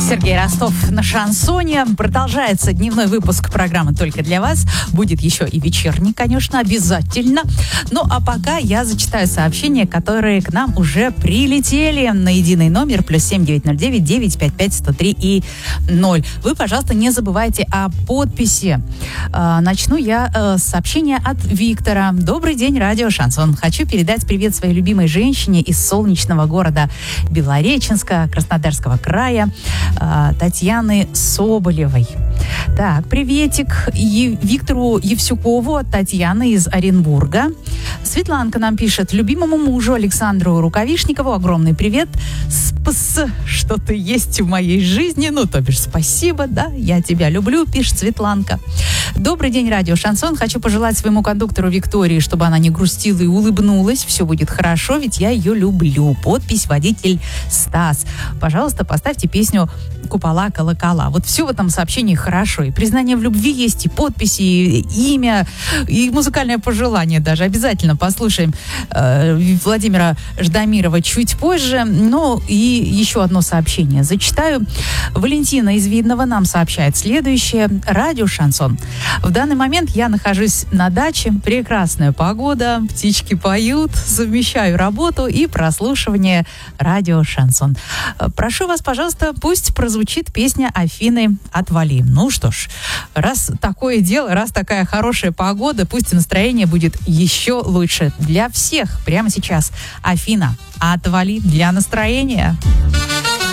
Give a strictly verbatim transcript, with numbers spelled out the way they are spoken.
Сергей Ростов на шансоне. Продолжается дневной выпуск программы «Только для вас». Будет еще и вечерний, конечно, обязательно. Ну, а пока я зачитаю сообщения, которые к нам уже прилетели на единый номер плюс семь девять ноль девять девять пять пять сто три и ноль. Вы, пожалуйста, не забывайте о подписи. Э, начну я э, с сообщения от Виктора. Добрый день, радио «Шансон». Хочу передать привет своей любимой женщине из солнечного города Белореченска, Краснодарского края, Татьяны Соболевой. Так, приветик е- Виктору Евсюкову от Татьяны из Оренбурга. Светланка нам пишет: любимому мужу Александру Рукавишникову огромный привет. Спас, что ты есть в моей жизни. Ну, то бишь, спасибо, да, я тебя люблю, пишет Светланка. Добрый день, радио «Шансон». Хочу пожелать своему кондуктору Виктории, чтобы она не грустила и улыбнулась. Все будет хорошо, ведь я ее люблю. Подпись водитель Стас. Пожалуйста, поставьте песню «Купола, колокола». Вот все в этом сообщении хорошо. И признание в любви есть, и подписи, и имя, и музыкальное пожелание даже. Обязательно послушаем э, Владимира Ждамирова чуть позже. Ну и еще одно сообщение зачитаю. Валентина из Видного нам сообщает следующее. Радио «Шансон». В данный момент я нахожусь на даче. Прекрасная погода, птички поют, совмещаю работу и прослушивание радио «Шансон». Прошу вас, пожалуйста, пусть прозвучит песня Афины «Отвали». Ну что ж, раз такое дело, раз такая хорошая погода, пусть настроение будет еще лучше для всех. Прямо сейчас Афина «Отвали» для настроения.